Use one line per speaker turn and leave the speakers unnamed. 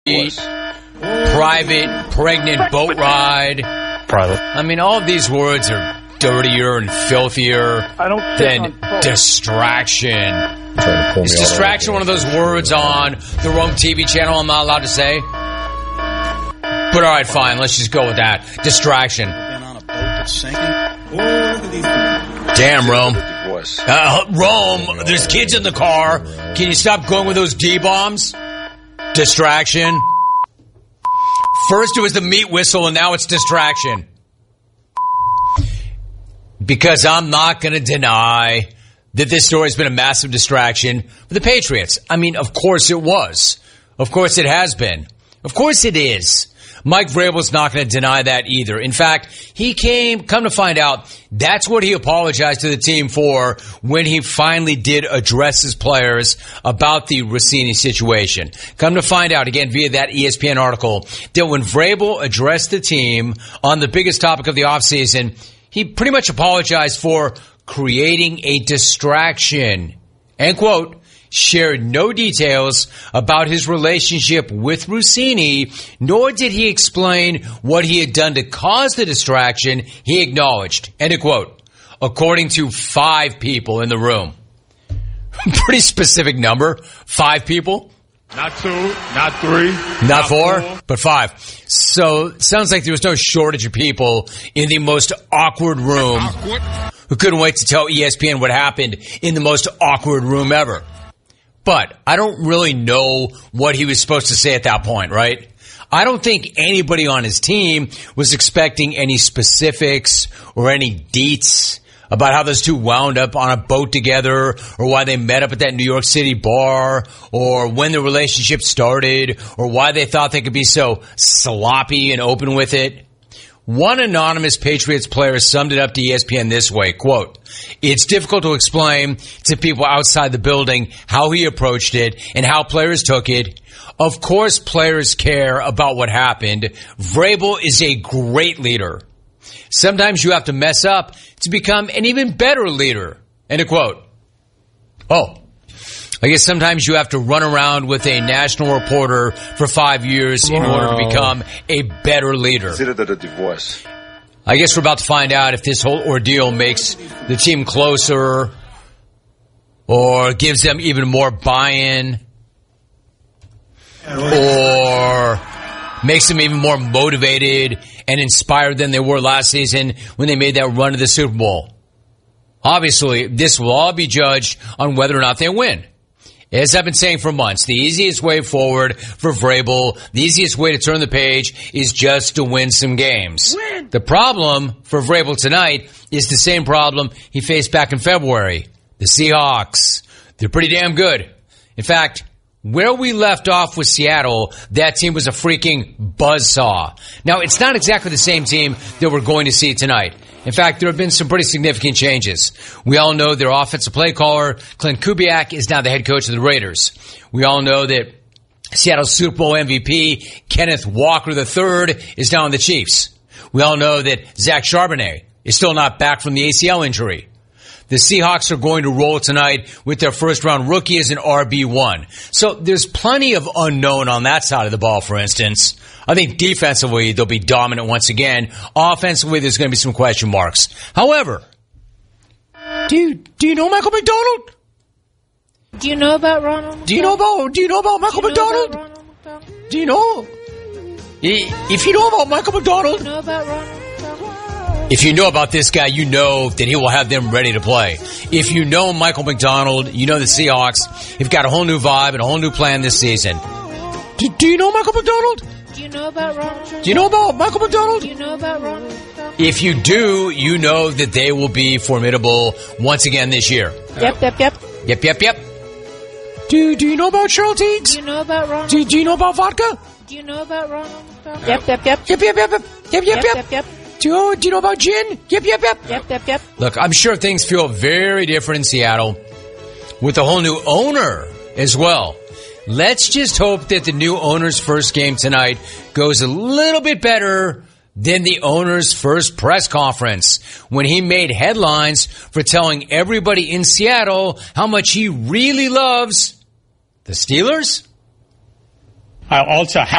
private, pregnant boat ride.
Private.
I mean, all of these words are dirtier and filthier than distraction. Is distraction one of those words on the Rome TV channel I'm not allowed to say? But all right, fine. Let's just go with that. Distraction. Damn, Rome. Rome, there's kids in the car. Can you stop going with those D-bombs? Distraction. First it was the meat whistle, and now it's distraction. Because I'm not going to deny that this story has been a massive distraction for the Patriots. I mean, of course it was. Of course it has been. Of course it is. Mike Vrabel's not going to deny that either. In fact, come to find out, that's what he apologized to the team for when he finally did address his players about the Rossini situation. Come to find out, again, via that ESPN article, that when Vrabel addressed the team on the biggest topic of the offseason, he pretty much apologized for creating a distraction, end quote, shared no details about his relationship with Rossini, nor did he explain what he had done to cause the distraction. He acknowledged, end of quote, according to 5 people in the room. Pretty specific number, 5 people.
Not 2, not 3.
Not 4, but 5. So it sounds like there was no shortage of people in the most awkward room who couldn't wait to tell ESPN what happened in the most awkward room ever. But I don't really know what he was supposed to say at that point, right? I don't think anybody on his team was expecting any specifics or any deets about how those two wound up on a boat together, or why they met up at that New York City bar, or when the relationship started, or why they thought they could be so sloppy and open with it. One anonymous Patriots player summed it up to ESPN this way, quote, "It's difficult to explain to people outside the building how he approached it and how players took it. Of course players care about what happened. Vrabel is a great leader. Sometimes you have to mess up to become an even better leader." End of quote. Oh, I guess sometimes you have to run around with a national reporter for 5 years in order to become a better leader. I guess we're about to find out if this whole ordeal makes the team closer or gives them even more buy-in or makes them even more motivated and inspired than they were last season when they made that run to the Super Bowl. Obviously, this will all be judged on whether or not they win. As I've been saying for months, the easiest way forward for Vrabel, the easiest way to turn the page is just to win some games. The problem for Vrabel tonight is the same problem he faced back in February. The Seahawks. They're pretty damn good. In fact, where we left off with Seattle, that team was a freaking buzzsaw. Now, it's not exactly the same team that we're going to see tonight. In fact, there have been some pretty significant changes. We all know their offensive play caller, Clint Kubiak, is now the head coach of the Raiders. We all know that Seattle's Super Bowl MVP, Kenneth Walker III, is now on the Chiefs. We all know that Zach Charbonnet is still not back from the ACL injury. The Seahawks are going to roll tonight with their first-round rookie as an RB1. So there's plenty of unknown on that side of the ball, for instance. I think defensively, they'll be dominant once again. Offensively, there's going to be some question marks. However, do you know Michael McDonald?
Do you know about Ronald?
Do you know about Michael McDonald? Do you know? If you know about Michael McDonald,
Do you know about Ronald?
if you know about this guy, you know that he will have them ready to play. If you know Michael McDonald, you know the Seahawks have got a whole new vibe and a whole new plan this season. Do you know Michael McDonald?
Do you know about Ronald?
Do you know about Michael McDonald?
Do you know about Ronald?
If you do, you know that they will be formidable once again this year.
Yep.
Yep. Do you know about Cheryl Teagues?
Do you know about Ronald?
Do you know about vodka?
Do you know about Ronald?
Yep. Do you know about gin? Yep. Look, I'm sure things feel very different in Seattle with a whole new owner as well. Let's just hope that the new owner's first game tonight goes a little bit better than the owner's first press conference when he made headlines for telling everybody in Seattle how much he really loves the Steelers.
I also